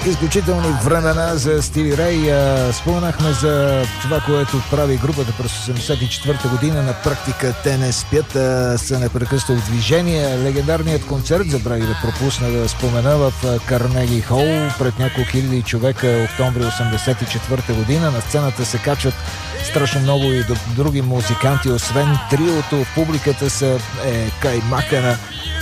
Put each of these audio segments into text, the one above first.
Изключителни времена за Стиви Рей. Споменахме за това, което прави групата през 1984 година. На практика те не спят, са непрекъснато в движение. Легендарният концерт, забрави да пропусна да спомена, в Карнеги Хол пред няколко хиляди човека, октомври 1984 година. На сцената се качват страшно много и други музиканти, освен триото. В публиката са каймака на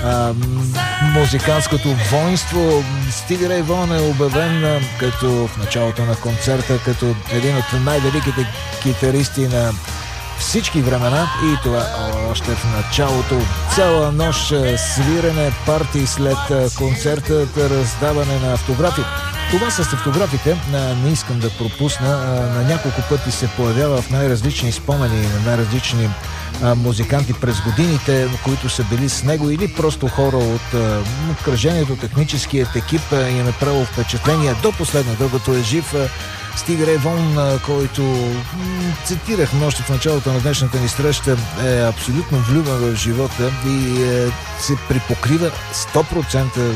музикантското воинство. Стиви Рей Вон е обявен като в началото на концерта като един от най-великите китаристи на всички времена, и това още в началото. Цяла нощ свирене, парти след концерта, раздаване на автографи. Това с автографите не искам да пропусна. На няколко пъти се появява в най-различни спомени на най-различни музиканти през годините, които са били с него, или просто хора от обкръжението, техническият екип им е правил впечатление до последно, докато е жив. Стиви Рей Вон, който цитирахме още в началото на днешната ни среща, е абсолютно влюбен в живота и се припокрива 100%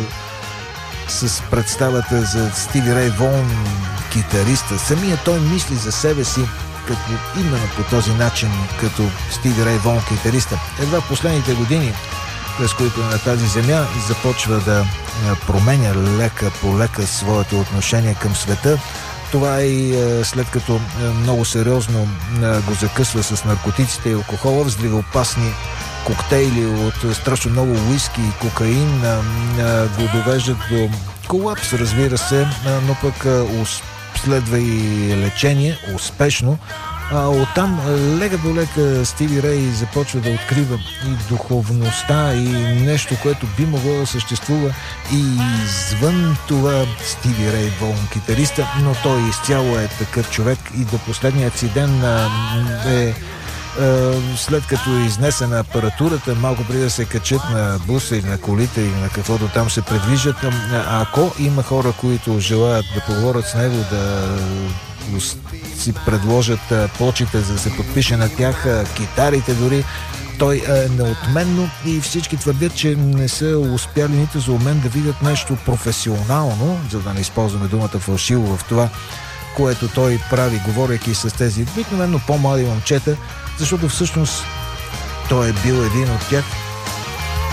с представата за Стиви Рей Вон, китариста. Самия той мисли за себе си като именно по този начин, като Стиви Рей Вон, китариста. Едва в последните години, през които на тази земя започва да променя лека по лека своето отношение към света. Това и след като много сериозно го закъсва с наркотиците и алкохола, взривоопасни коктейли от страшно много уиски и кокаин го довеждат до колапс, разбира се, но пък следва и лечение, успешно. Оттам лека до лека Стиви Рей започва да открива и духовността, и нещо, което би могло да съществува и извън това. Стиви Рей Вон, китариста, но той изцяло е такъв човек и до последният си ден след като е изнесена апаратурата, малко преди да се качат на буса или на колите или на каквото там се предвижат, ако има хора, които желаят да поговорят с него, да си предложат почите, за да се подпише на тях, китарите дори, той е неотменно, и всички твърдят, че не са успяли нито за момент да видят нещо професионално, за да не използваме думата фалшиво в това, което той прави, говорейки с тези обикновено по-млади момчета, защото всъщност той е бил един от тях